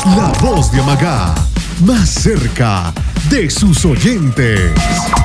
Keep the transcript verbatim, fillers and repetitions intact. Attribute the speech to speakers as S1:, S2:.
S1: La voz de Amagá, más cerca de sus oyentes.